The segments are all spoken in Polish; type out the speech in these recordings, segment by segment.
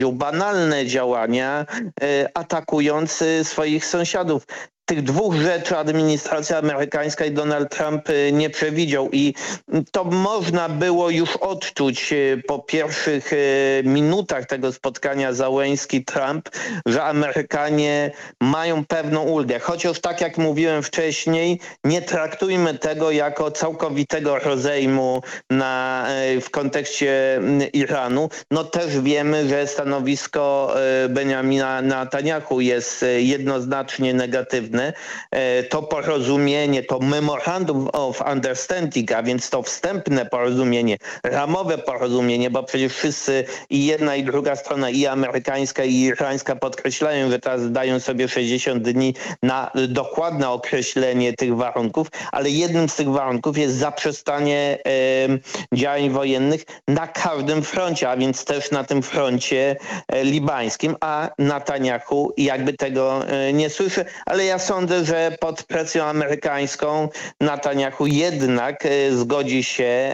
banalne działania, atakując swoich sąsiadów. Tych dwóch rzeczy administracja amerykańska i Donald Trump nie przewidział i to można było już odczuć po pierwszych minutach tego spotkania Załęski-Trump, że Amerykanie mają pewną ulgę. Chociaż tak jak mówiłem wcześniej, nie traktujmy tego jako całkowitego rozejmu w kontekście Iranu. No też wiemy, że stanowisko Benjamina Netanyahu jest jednoznacznie negatywne. To porozumienie, to Memorandum of Understanding, a więc to wstępne porozumienie, ramowe porozumienie, bo przecież wszyscy i jedna i druga strona, i amerykańska i irańska podkreślają, że teraz dają sobie 60 dni na dokładne określenie tych warunków, ale jednym z tych warunków jest zaprzestanie działań wojennych na każdym froncie, a więc też na tym froncie libańskim, a Netanyahu jakby tego nie słyszy, ale ja sądzę, że pod presją amerykańską Netanyahu jednak zgodzi się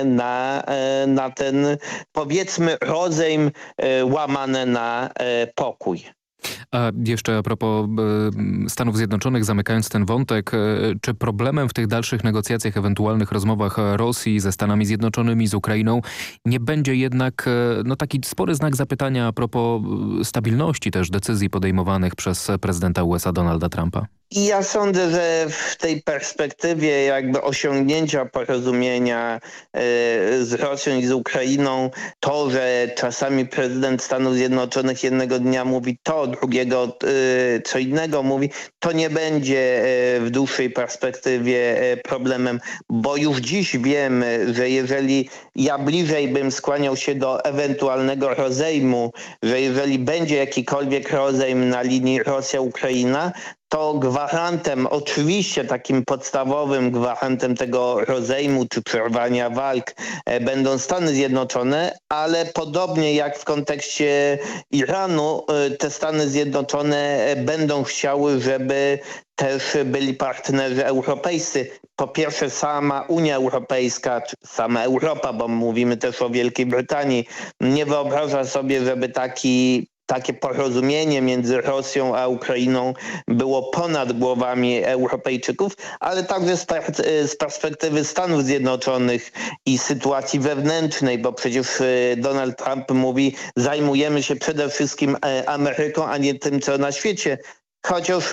na ten, powiedzmy, rozejm łamany na pokój. A jeszcze a propos Stanów Zjednoczonych, zamykając ten wątek, czy problemem w tych dalszych negocjacjach, ewentualnych rozmowach Rosji ze Stanami Zjednoczonymi, z Ukrainą nie będzie jednak taki spory znak zapytania a propos stabilności też decyzji podejmowanych przez prezydenta USA Donalda Trumpa? I ja sądzę, że w tej perspektywie jakby osiągnięcia porozumienia z Rosją i z Ukrainą, to, że czasami prezydent Stanów Zjednoczonych jednego dnia mówi to, drugiego co innego mówi, to nie będzie w dłuższej perspektywie problemem, bo już dziś wiemy, że jeżeli ja bliżej bym skłaniał się do ewentualnego rozejmu, że jeżeli będzie jakikolwiek rozejm na linii Rosja-Ukraina, to gwarantem, oczywiście takim podstawowym gwarantem tego rozejmu czy przerwania walk będą Stany Zjednoczone, ale podobnie jak w kontekście Iranu, te Stany Zjednoczone będą chciały, żeby też byli partnerzy europejscy. Po pierwsze sama Unia Europejska, czy sama Europa, bo mówimy też o Wielkiej Brytanii, nie wyobraża sobie, żeby takie porozumienie między Rosją a Ukrainą było ponad głowami Europejczyków, ale także z perspektywy Stanów Zjednoczonych i sytuacji wewnętrznej, bo przecież Donald Trump mówi, zajmujemy się przede wszystkim Ameryką, a nie tym, co na świecie. Chociaż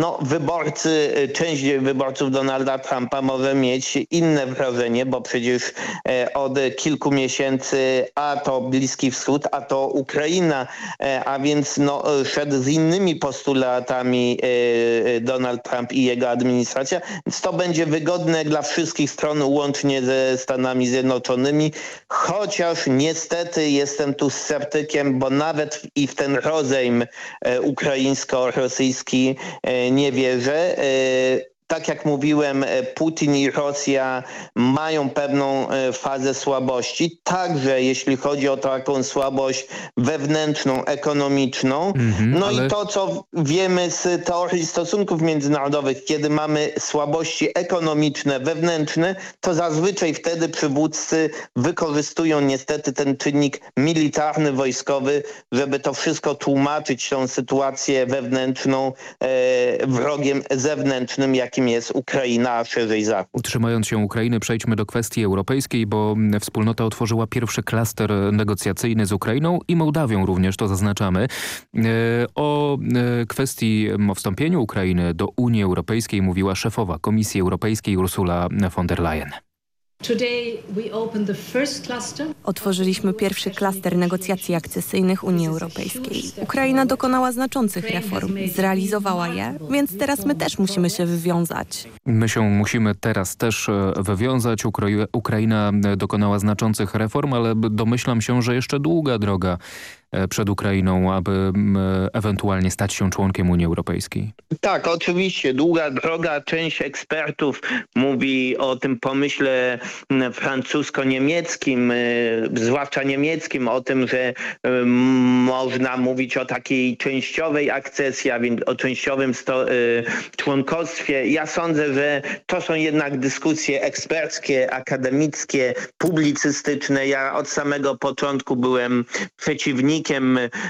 część wyborców Donalda Trumpa może mieć inne wrażenie, bo przecież od kilku miesięcy a to Bliski Wschód, a to Ukraina, a więc szedł z innymi postulatami Donald Trump i jego administracja, więc to będzie wygodne dla wszystkich stron, łącznie ze Stanami Zjednoczonymi, chociaż niestety jestem tu sceptykiem, bo nawet i w ten rozejm ukraińsko-rosyjski nie wierzę. Tak jak mówiłem, Putin i Rosja mają pewną fazę słabości, także jeśli chodzi o taką słabość wewnętrzną, ekonomiczną. I to, co wiemy z teorii stosunków międzynarodowych, kiedy mamy słabości ekonomiczne, wewnętrzne, to zazwyczaj wtedy przywódcy wykorzystują niestety ten czynnik militarny, wojskowy, żeby to wszystko tłumaczyć, tą sytuację wewnętrzną wrogiem zewnętrznym, jakim jest Ukraina, a szerzej Zachód. Trzymając się Ukrainy, przejdźmy do kwestii europejskiej, bo wspólnota otworzyła pierwszy klaster negocjacyjny z Ukrainą i Mołdawią również, to zaznaczamy. O kwestii wstąpieniu Ukrainy do Unii Europejskiej mówiła szefowa Komisji Europejskiej Ursula von der Leyen. Otworzyliśmy pierwszy klaster negocjacji akcesyjnych Unii Europejskiej. Ukraina dokonała znaczących reform, zrealizowała je, więc teraz my też musimy się wywiązać. My się musimy teraz też wywiązać. Ukraina dokonała znaczących reform, ale domyślam się, że jeszcze długa droga przed Ukrainą, aby ewentualnie stać się członkiem Unii Europejskiej. Tak, oczywiście. Długa droga. Część ekspertów mówi o tym pomyśle francusko-niemieckim, zwłaszcza niemieckim, o tym, że można mówić o takiej częściowej akcesji, a więc o częściowym członkostwie. Ja sądzę, że to są jednak dyskusje eksperckie, akademickie, publicystyczne. Ja od samego początku byłem przeciwnikiem